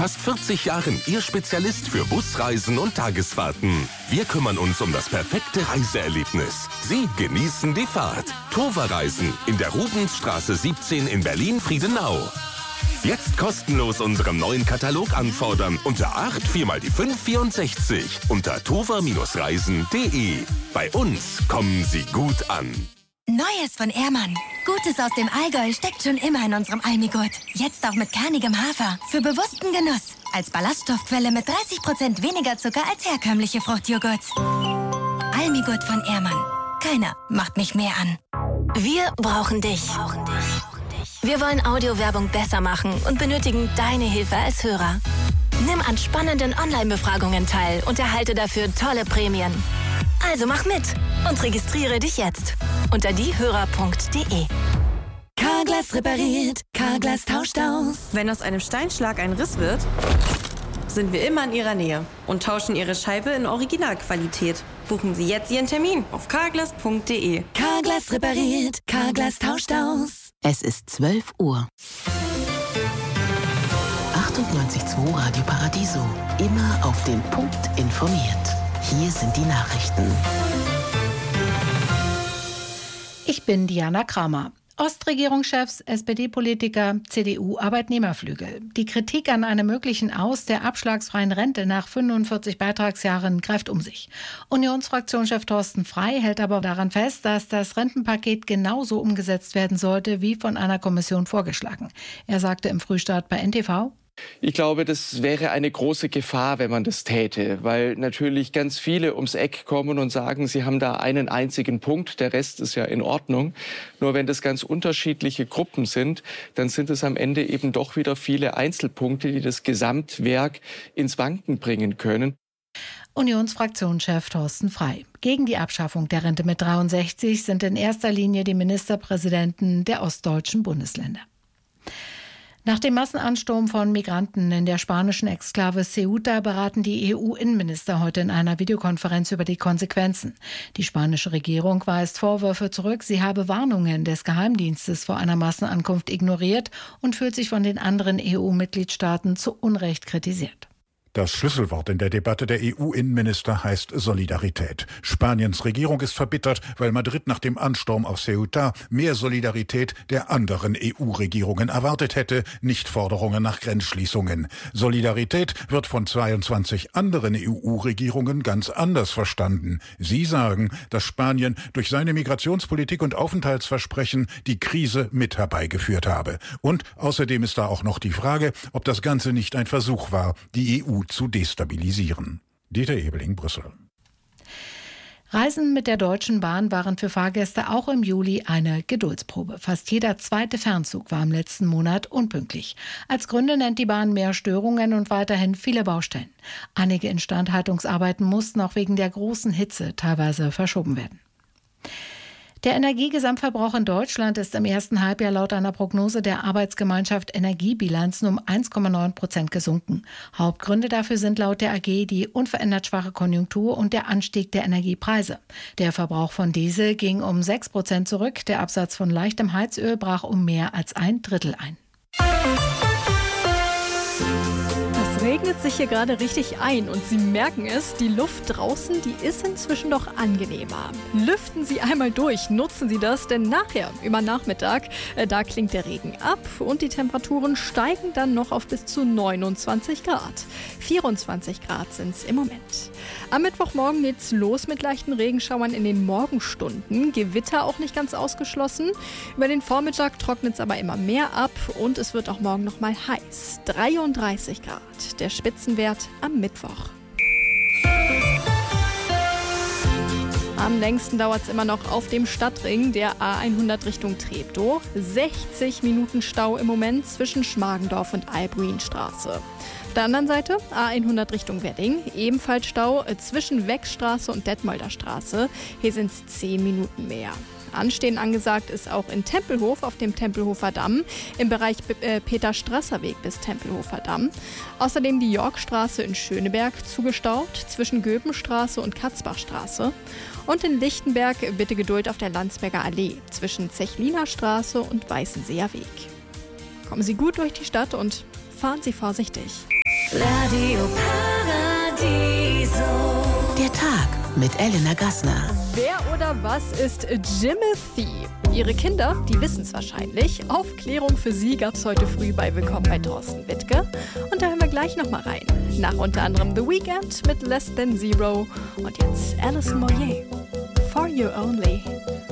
fast 40 Jahren Ihr Spezialist für Busreisen und Tagesfahrten. Wir kümmern uns um das perfekte Reiseerlebnis. Sie genießen die Fahrt. Tova Reisen in der Rubensstraße 17 in Berlin-Friedenau. Jetzt kostenlos unseren neuen Katalog anfordern unter 8×4×564 unter tova-reisen.de. Bei uns kommen Sie gut an. Neues von Ehrmann. Gutes aus dem Allgäu steckt schon immer in unserem Almigurt. Jetzt auch mit kernigem Hafer. Für bewussten Genuss. Als Ballaststoffquelle mit 30% weniger Zucker als herkömmliche Fruchtjoghurts. Almigurt von Ehrmann. Keiner macht mich mehr an. Wir brauchen dich. Wir wollen Audiowerbung besser machen und benötigen deine Hilfe als Hörer. Nimm an spannenden Online-Befragungen teil und erhalte dafür tolle Prämien. Also mach mit und registriere dich jetzt unter diehörer.de. Carglass repariert, Carglass tauscht aus. Wenn aus einem Steinschlag ein Riss wird, sind wir immer in Ihrer Nähe und tauschen Ihre Scheibe in Originalqualität. Buchen Sie jetzt Ihren Termin auf carglass.de. Carglass repariert, Carglass tauscht aus. Es ist 12 Uhr. 98.2 Radio Paradiso. Immer auf den Punkt informiert. Hier sind die Nachrichten. Ich bin Diana Kramer. Ostregierungschefs, SPD-Politiker, CDU-Arbeitnehmerflügel. Die Kritik an einem möglichen Aus der abschlagsfreien Rente nach 45 Beitragsjahren greift um sich. Unionsfraktionschef Thorsten Frey hält aber daran fest, dass das Rentenpaket genauso umgesetzt werden sollte, wie von einer Kommission vorgeschlagen. Er sagte im Frühstart bei NTV: Ich glaube, das wäre eine große Gefahr, wenn man das täte, weil natürlich ganz viele ums Eck kommen und sagen, sie haben da einen einzigen Punkt, der Rest ist ja in Ordnung. Nur wenn das ganz unterschiedliche Gruppen sind, dann sind es am Ende eben doch wieder viele Einzelpunkte, die das Gesamtwerk ins Wanken bringen können. Unionsfraktionschef Thorsten Frey. Gegen die Abschaffung der Rente mit 63 sind in erster Linie die Ministerpräsidenten der ostdeutschen Bundesländer. Nach dem Massenansturm von Migranten in der spanischen Exklave Ceuta beraten die EU-Innenminister heute in einer Videokonferenz über die Konsequenzen. Die spanische Regierung weist Vorwürfe zurück, sie habe Warnungen des Geheimdienstes vor einer Massenankunft ignoriert und fühlt sich von den anderen EU-Mitgliedstaaten zu Unrecht kritisiert. Das Schlüsselwort in der Debatte der EU-Innenminister heißt Solidarität. Spaniens Regierung ist verbittert, weil Madrid nach dem Ansturm auf Ceuta mehr Solidarität der anderen EU-Regierungen erwartet hätte, nicht Forderungen nach Grenzschließungen. Solidarität wird von 22 anderen EU-Regierungen ganz anders verstanden. Sie sagen, dass Spanien durch seine Migrationspolitik und Aufenthaltsversprechen die Krise mit herbeigeführt habe. Und außerdem ist da auch noch die Frage, ob das Ganze nicht ein Versuch war, die EU zu destabilisieren. Dieter Ebeling, Brüssel. Reisen mit der Deutschen Bahn waren für Fahrgäste auch im Juli eine Geduldsprobe. Fast jeder zweite Fernzug war im letzten Monat unpünktlich. Als Gründe nennt die Bahn mehr Störungen und weiterhin viele Baustellen. Einige Instandhaltungsarbeiten mussten auch wegen der großen Hitze teilweise verschoben werden. Der Energiegesamtverbrauch in Deutschland ist im ersten Halbjahr laut einer Prognose der Arbeitsgemeinschaft Energiebilanzen um 1,9% gesunken. Hauptgründe dafür sind laut der AG die unverändert schwache Konjunktur und der Anstieg der Energiepreise. Der Verbrauch von Diesel ging um 6% zurück, der Absatz von leichtem Heizöl brach um mehr als ein Drittel ein. Regnet sich hier gerade richtig ein und Sie merken es, die Luft draußen, die ist inzwischen doch angenehmer. Lüften Sie einmal durch, nutzen Sie das, denn nachher, über Nachmittag, da klingt der Regen ab und die Temperaturen steigen dann noch auf bis zu 29 Grad. 24 Grad sind es im Moment. Am Mittwochmorgen geht's los mit leichten Regenschauern in den Morgenstunden. Gewitter auch nicht ganz ausgeschlossen. Über den Vormittag trocknet es aber immer mehr ab und es wird auch morgen noch mal heiß. 33 Grad. Der Spitzenwert am Mittwoch. Am längsten dauert es immer noch auf dem Stadtring der A100 Richtung Treptow. 60 Minuten Stau im Moment zwischen Schmargendorf und Albuinstraße. Auf der anderen Seite A100 Richtung Wedding, ebenfalls Stau zwischen Weckstraße und Detmolder Straße. Hier sind es 10 Minuten mehr. Anstehen angesagt ist auch in Tempelhof auf dem Tempelhofer Damm, im Bereich Peter-Strasser-Weg bis Tempelhofer Damm. Außerdem die Yorkstraße in Schöneberg zugestaut, zwischen Göbenstraße und Katzbachstraße. Und in Lichtenberg bitte Geduld auf der Landsberger Allee, zwischen Zechliner Straße und Weißenseer Weg. Kommen Sie gut durch die Stadt und fahren Sie vorsichtig. Radio Paradiso. Der Tag mit Elena Gassner. Wer oder was ist Jimothy? Ihre Kinder, die wissen es wahrscheinlich. Aufklärung für sie gab es heute früh bei Willkommen bei Thorsten Wittke. Und da hören wir gleich nochmal rein. Nach unter anderem The Weeknd mit Less Than Zero. Und jetzt Alison Moyet. For You Only.